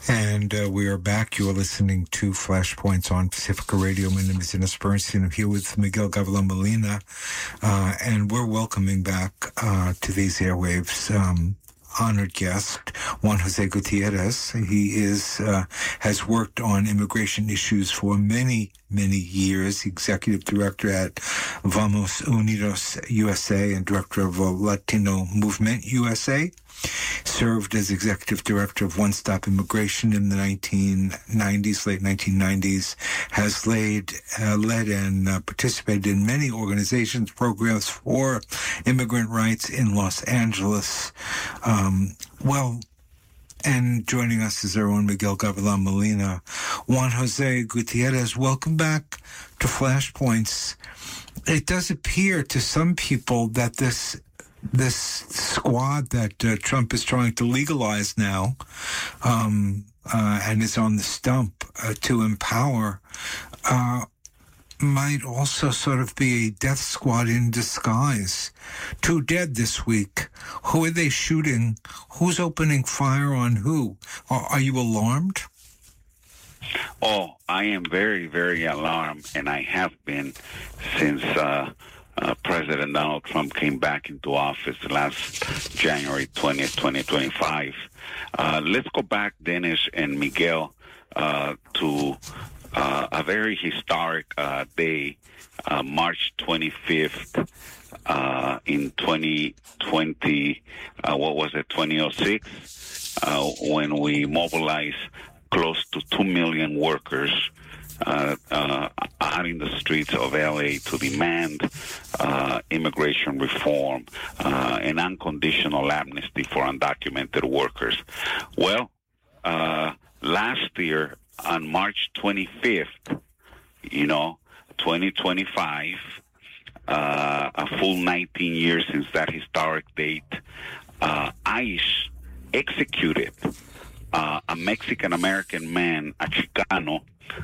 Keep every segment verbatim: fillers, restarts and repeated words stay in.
And uh, we are back. You are listening to Flashpoints on Pacifica Radio. My name is Dennis Bernstein. I'm here with Miguel Gavilan Molina, uh, and we're welcoming back uh, to these airwaves um, honored guest Juan Jose Gutierrez. He is uh, has worked on immigration issues for many, many years. Executive Director at Vamos Unidos U S A and Director of Latino Movement U S A. Served as Executive Director of One Stop Immigration in the nineteen nineties, late nineteen nineties, has laid, uh, led and uh, participated in many organizations, programs for immigrant rights in Los Angeles. Um, well, and joining us is our own Miguel Gavilan Molina. Juan Jose Gutierrez, welcome back to Flashpoints. It does appear to some people that this this squad that uh, Trump is trying to legalize now um, uh, and is on the stump uh, to empower uh, might also sort of be a death squad in disguise. Two dead this week. Who are they shooting? Who's opening fire on who? Are, are you alarmed? Oh, I am very, very alarmed, and I have been since uh, uh, President Donald Trump came back into office last January twentieth, twenty twenty-five. Uh, let's go back, Dennis and Miguel, uh, to uh, a very historic uh, day, uh, March twenty-fifth, uh, in twenty twenty, uh, what was it, twenty oh six, uh, when we mobilized close to two million workers uh, uh, out in the streets of L A to demand uh, immigration reform uh, and unconditional amnesty for undocumented workers. Well, uh, last year on March twenty-fifth, you know, twenty twenty-five, uh, a full nineteen years since that historic date, uh, ICE executed Uh, a Mexican-American man, a Chicano,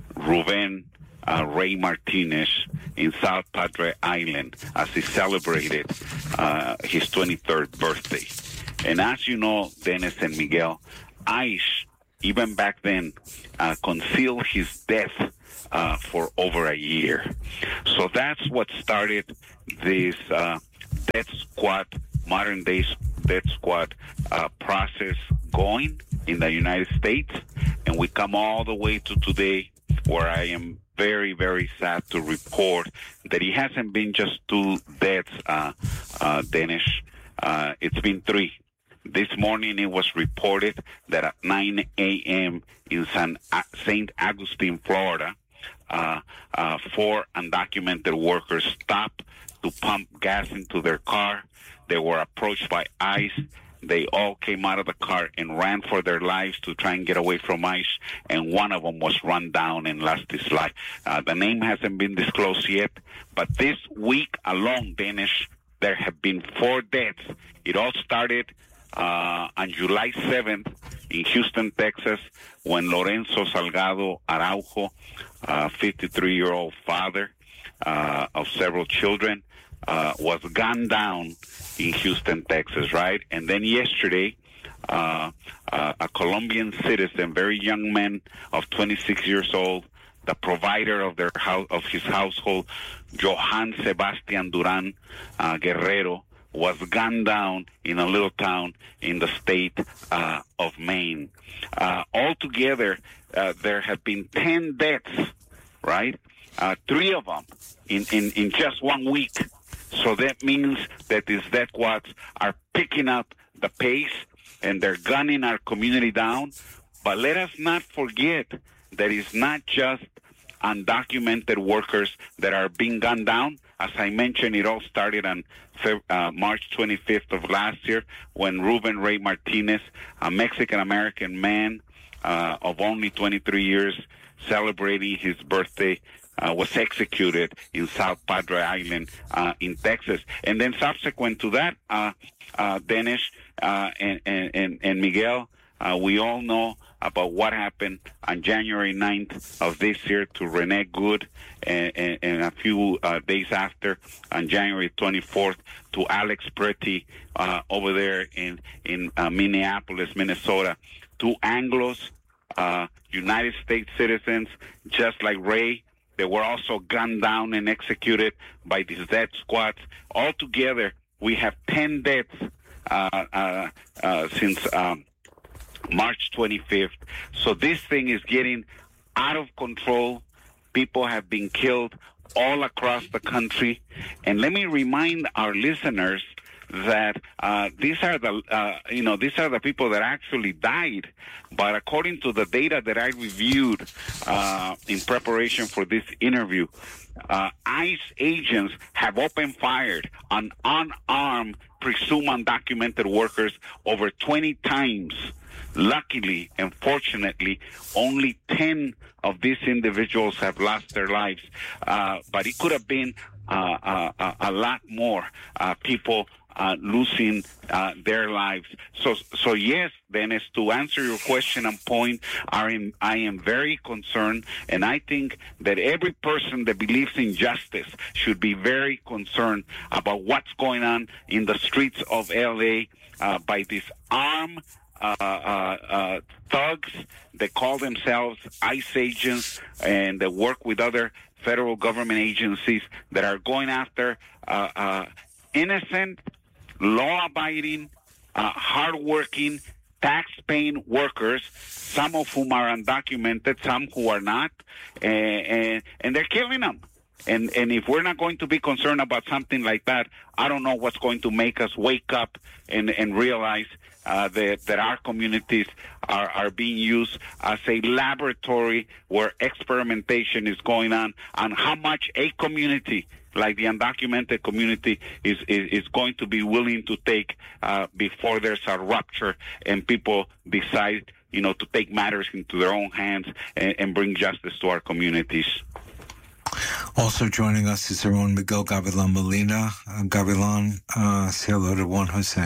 Ruben uh, Ray Martinez, in South Padre Island as he celebrated uh, his twenty-third birthday. And as you know, Dennis and Miguel, ICE, even back then, uh, concealed his death uh, for over a year. So that's what started this uh, death squad, modern-day death squad uh, process going in the United States, and we come all the way to today, where I am very, very sad to report that it hasn't been just two deaths, uh, uh, Dennis. Uh, it's been three. This morning it was reported that at nine a.m. in San, uh, Saint Augustine, Florida, uh, uh, four undocumented workers stopped to pump gas into their car. They were approached by ICE. They all came out of the car and ran for their lives to try and get away from ICE, and one of them was run down and lost his life. Uh, the name hasn't been disclosed yet, but this week alone, Dennis, there have been four deaths. It all started uh, on July seventh in Houston, Texas, when Lorenzo Salgado Araujo, a fifty-three-year-old father uh, of several children, Uh, was gunned down in Houston, Texas, right? And then yesterday, uh, uh, a Colombian citizen, very young man of twenty-six years old, the provider of their house, of his household, Johan Sebastian Duran uh, Guerrero, was gunned down in a little town in the state uh, of Maine. Uh, altogether, uh, there have been ten deaths, right? Uh, three of them in, in, in just one week. So that means that these death squads are picking up the pace and they're gunning our community down. But let us not forget that it's not just undocumented workers that are being gunned down. As I mentioned, it all started on uh, March twenty-fifth of last year when Ruben Ray Martinez, a Mexican-American man uh, of only twenty-three years, celebrating his birthday, Uh, was executed in South Padre Island uh, in Texas. And then subsequent to that, uh, uh, Dennis uh, and, and, and Miguel, uh, we all know about what happened on January ninth of this year to Renee Good, and, and, and a few uh, days after, on January twenty-fourth, to Alex Pretty uh, over there in, in uh, Minneapolis, Minnesota. Two Anglos uh, United States citizens, just like Ray. They were also gunned down and executed by these death squads. Altogether, we have ten deaths uh, uh, uh, since um, March twenty-fifth. So this thing is getting out of control. People have been killed all across the country. And let me remind our listeners that uh, these are the uh, you know these are the people that actually died. But according to the data that I reviewed uh, in preparation for this interview, uh, ICE agents have opened fire on unarmed, presumed undocumented workers over twenty times. Luckily and fortunately, only ten of these individuals have lost their lives. Uh, but it could have been uh, uh, a lot more uh, people uh, losing uh, their lives. So, so yes, Dennis, to answer your question and point, I am, I am very concerned, and I think that every person that believes in justice should be very concerned about what's going on in the streets of L A uh, by this armed Uh, uh, uh, thugs that call themselves ICE agents and that work with other federal government agencies that are going after uh, uh, innocent, law-abiding, uh, hard-working, tax-paying workers, some of whom are undocumented, some who are not, and, and, and they're killing them. And, and if we're not going to be concerned about something like that, I don't know what's going to make us wake up and, and realize uh, that, that our communities are, are being used as a laboratory where experimentation is going on on how much a community like the undocumented community is, is, is going to be willing to take uh, before there's a rupture and people decide, you know, to take matters into their own hands and, and bring justice to our communities. Also joining us is our own Miguel Gavilan Molina. Uh, Gavilan, uh, say hello to Juan Jose.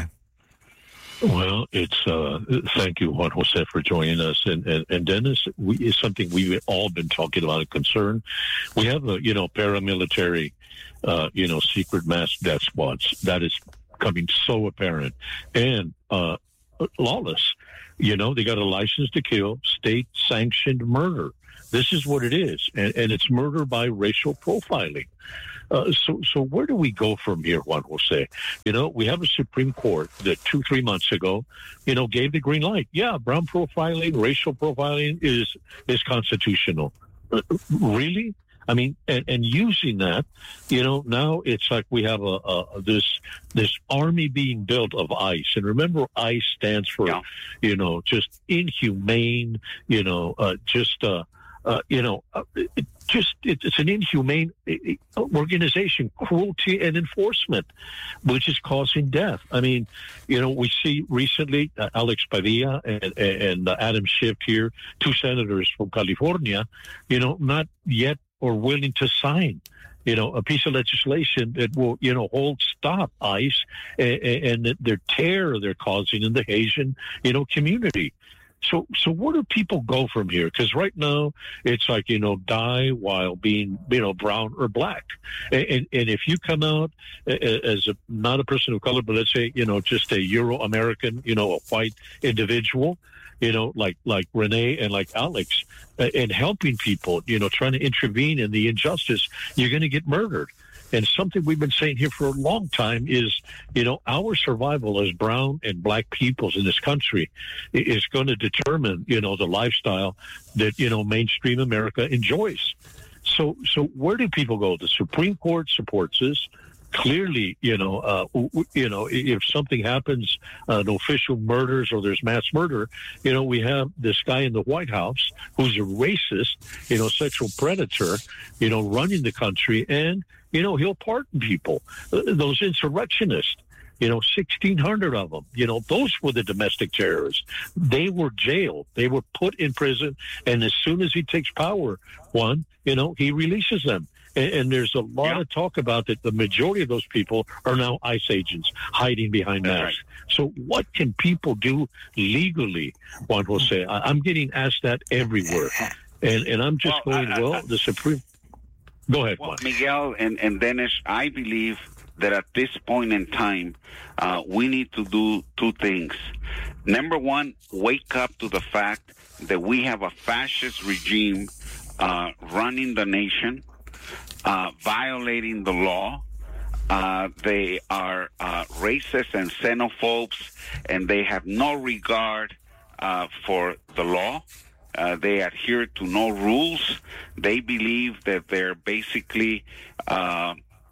Well, it's uh, thank you, Juan Jose, for joining us. And, and, and Dennis, we, it's something we've all been talking about and concerned. We have, a, you know, paramilitary, uh, you know, secret mass death squads. That is coming so apparent. And uh, lawless. You know, they got a license to kill, state-sanctioned murder. This is what it is, and, and it's murder by racial profiling. Uh, so, so where do we go from here, Juan Jose? You know, we have a Supreme Court that two, three months ago, you know, gave the green light. Yeah, brown profiling, racial profiling is is constitutional. Uh, really? I mean, and, and using that, you know, now it's like we have a, a this this army being built of ICE. And remember, ICE stands for, yeah. you know, just inhumane, you know, uh, just, uh, uh, you know, uh, it just it, it's an inhumane organization, cruelty and enforcement, which is causing death. I mean, you know, we see recently uh, Alex Padilla and, and uh, Adam Schiff here, two senators from California, you know, not yet or willing to sign, you know, a piece of legislation that will, you know, hold stop ICE and, and their terror they're causing in the Haitian, you know, community. So, so where do people go from here? Because right now it's like, you know, die while being, you know, brown or black. And, and, and if you come out as a, not a person of color, but let's say, you know, just a Euro-American, you know, a white individual, you know, like, like Renee and like Alex, uh, and helping people, you know, trying to intervene in the injustice, you're going to get murdered. And something we've been saying here for a long time is, you know, our survival as brown and black peoples in this country is going to determine, you know, the lifestyle that, you know, mainstream America enjoys. So, so where do people go? The Supreme Court supports this. Clearly, you know, uh, you know, if something happens, uh, no official murders or there's mass murder, you know, we have this guy in the White House who's a racist, you know, sexual predator, you know, running the country, and, you know, he'll pardon people. Uh, those insurrectionists, you know, sixteen hundred of them, you know, those were the domestic terrorists. They were jailed. They were put in prison. And as soon as he takes power, one, you know, he releases them. And, and there's a lot yeah. of talk about that. The majority of those people are now ICE agents hiding behind masks. Right. So what can people do legally, Juan Jose? I, I'm getting asked that everywhere. And, and I'm just well, going, I, I, well, the Supreme... Go ahead, well, Juan. Miguel and, and Dennis, I believe that at this point in time, uh, we need to do two things. Number one, wake up to the fact that we have a fascist regime uh, running the nation, uh, violating the law. Uh, they are uh, racist and xenophobes, and they have no regard uh, for the law. Uh, they adhere to no rules. They believe that they're basically uh,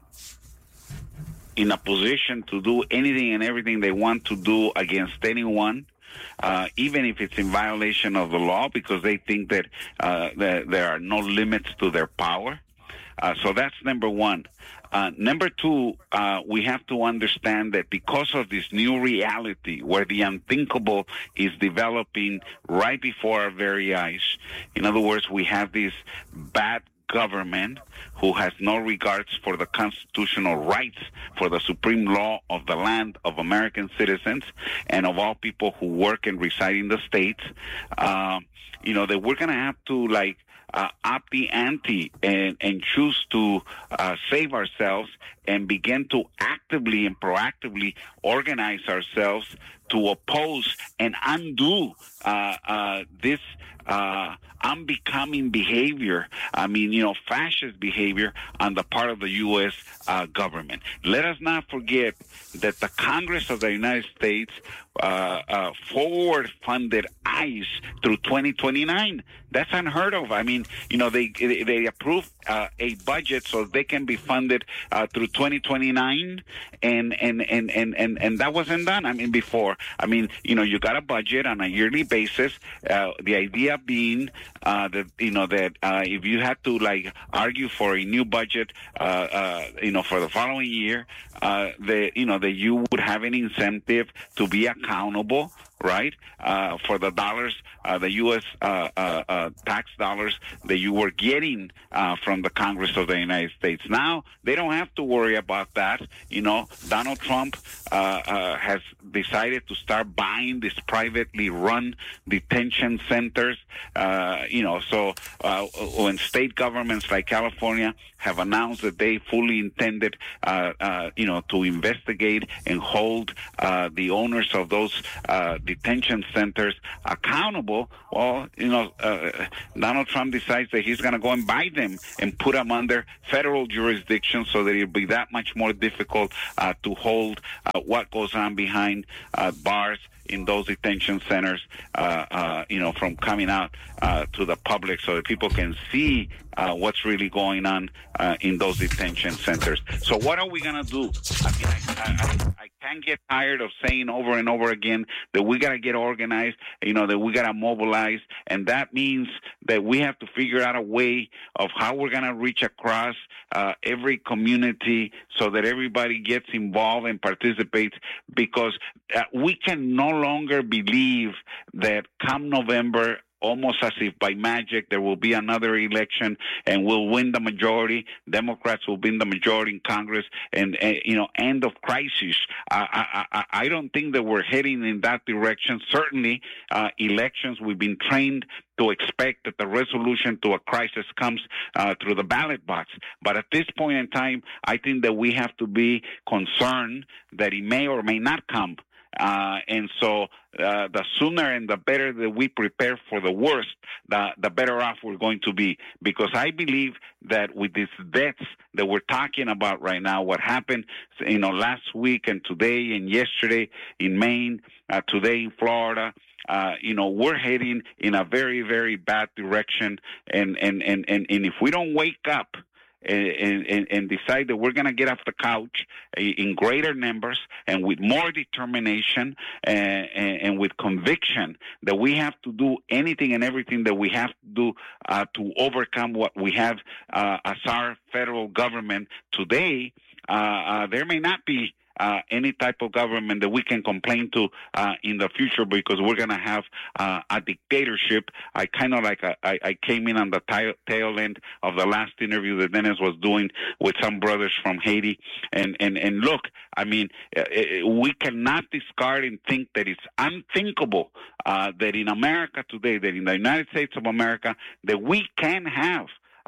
in a position to do anything and everything they want to do against anyone, uh, even if it's in violation of the law, because they think that, uh, that there are no limits to their power. Uh, so that's number one. Uh, number two, uh, we have to understand that because of this new reality where the unthinkable is developing right before our very eyes, in other words, we have this bad government who has no regards for the constitutional rights, for the supreme law of the land of American citizens and of all people who work and reside in the states, uh, you know, that we're going to have to, like, Uh, up the ante and, and choose to uh, save ourselves and begin to actively and proactively organize ourselves to oppose and undo uh, uh, this uh, unbecoming behavior, I mean, you know, fascist behavior on the part of the U S uh, government. Let us not forget that the Congress of the United States uh, uh, forward-funded ICE through twenty twenty-nine. That's unheard of. I mean, you know, they they approved uh, a budget so they can be funded uh, through twenty twenty-nine, and and, and, and, and and that wasn't done. I mean, before. I mean, you know, you got a budget on a yearly basis. Uh, the idea being uh, that, you know, that uh, if you had to, like, argue for a new budget, uh, uh, you know, for the following year, uh, the, you know, that you would have an incentive to be accountable, right, uh, for the dollars, uh, the U S uh, uh, uh, tax dollars that you were getting uh, from the Congress of the United States. Now, they don't have to worry about that. You know, Donald Trump uh, uh, has decided to start buying these privately run detention centers. Uh, you know, so uh, when state governments like California have announced that they fully intended, uh, uh, you know, to investigate and hold uh, the owners of those uh, detention centers accountable, well, you know, uh, Donald Trump decides that he's going to go and buy them and put them under federal jurisdiction so that it'll be that much more difficult uh, to hold uh, what goes on behind uh, bars in those detention centers, uh, uh, you know, from coming out uh, to the public so that people can see uh, what's really going on uh, in those detention centers. So what are we going to do? I mean, I, I, I can't get tired of saying over and over again that we got to get organized, you know, that we got to mobilize, and that means that we have to figure out a way of how we're going to reach across uh, every community so that everybody gets involved and participates, because uh, we can no longer believe that come November, almost as if by magic, there will be another election and we'll win the majority. Democrats will win the majority in Congress, and, and you know, end of crisis. I, I, I don't think that we're heading in that direction. Certainly, uh, elections, we've been trained to expect that the resolution to a crisis comes uh, through the ballot box. But at this point in time, I think that we have to be concerned that it may or may not come. Uh, and so uh, the sooner and the better that we prepare for the worst, the, the better off we're going to be. Because I believe that with these deaths that we're talking about right now, what happened, you know, last week and today and yesterday in Maine, uh, today in Florida, Uh, you know, we're heading in a very, very bad direction. And, and, and, and, and if we don't wake up and, and, and decide that we're going to get off the couch in greater numbers and with more determination and, and, and with conviction that we have to do anything and everything that we have to do uh, to overcome what we have uh, as our federal government today, uh, uh, there may not be Uh, any type of government that we can complain to uh, in the future, because we're going to have uh, a dictatorship. I kind of like, a, I, I came in on the tail, tail end of the last interview that Dennis was doing with some brothers from Haiti. And, and, and look, I mean, uh, we cannot discard and think that it's unthinkable uh, that in America today, that in the United States of America, that we can have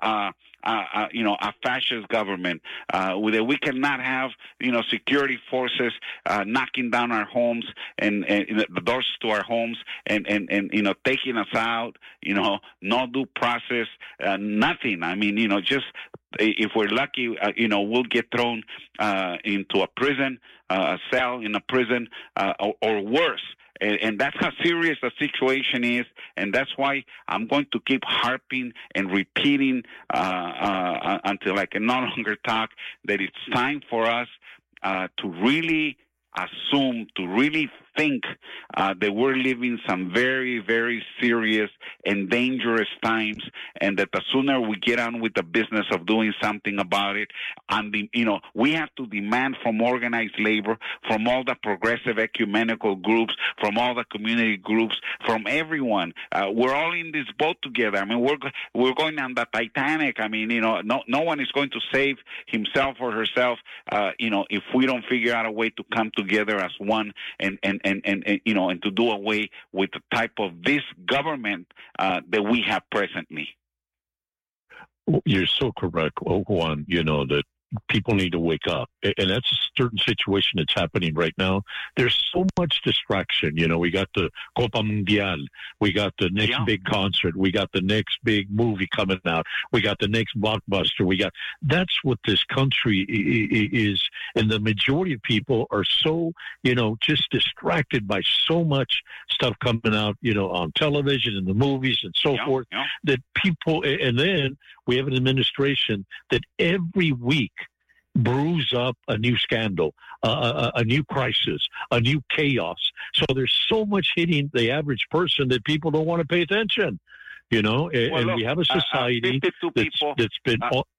uh, uh, uh, you know, a fascist government. Uh, that we cannot have, you know, security forces uh, knocking down our homes and, and the doors to our homes and, and, and, you know, taking us out, you know, no due process, uh, nothing. I mean, you know, just if we're lucky, uh, you know, we'll get thrown uh, into a prison, uh, a cell in a prison, uh, or, or worse. And, and that's how serious the situation is, and that's why I'm going to keep harping and repeating uh, uh, until I can no longer talk that it's time for us uh, to really assume, to really think uh, that we're living some very, very serious and dangerous times, and that the sooner we get on with the business of doing something about it, and the, you know, we have to demand from organized labor, from all the progressive ecumenical groups, from all the community groups, from everyone. Uh, we're all in this boat together. I mean, we're we're going on the Titanic. I mean, you know, no no one is going to save himself or herself, uh, you know, if we don't figure out a way to come together as one and and And, and, and, you know, and to do away with the type of this government uh, that we have presently. You're so correct, Juan, you know, that people need to wake up. And that's a certain situation that's happening right now. There's so much distraction. You know, we got the Copa Mundial. We got the next yeah. big concert. We got the next big movie coming out. We got the next blockbuster. We got, that's what this country is. And the majority of people are so, you know, just distracted by so much stuff coming out, you know, on television and the movies and so yeah. forth, yeah. that people, and then we have an administration that every week brews up a new scandal, uh, a, a new crisis, a new chaos. So there's so much hitting the average person that people don't want to pay attention, you know, and, well, look, and we have a society uh, uh, that's, people, that's been... uh, all...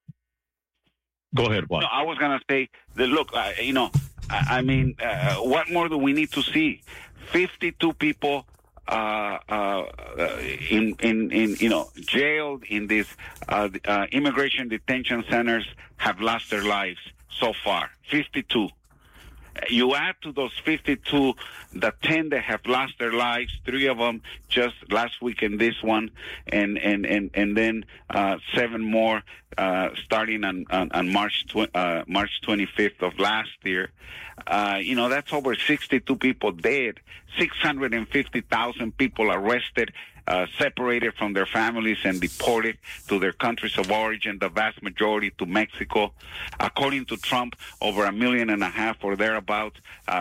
Go ahead, Juan. No, I was going to say, that, look, uh, you know, I, I mean, uh, what more do we need to see? fifty-two people Uh, uh, in, in, in, you know, jailed in these uh, uh, immigration detention centers have lost their lives so far. fifty-two. You add to those fifty-two the ten that have lost their lives, three of them just last week and this one, and and and and then uh, seven more uh, starting on on, on March tw- uh, March twenty-fifth of last year. Uh, you know, that's over sixty-two people dead, six hundred fifty thousand people arrested, uh, separated from their families and deported to their countries of origin, the vast majority to Mexico. According to Trump, over a million and a half or thereabouts uh,